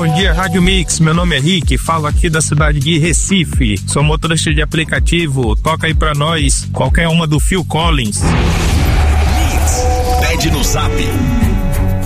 Bom dia, Rádio Mix. Meu nome é Rick, falo aqui da cidade de Recife. Sou motorista de aplicativo. Toca aí pra nós qualquer uma do Phil Collins. Mix, pede no Zap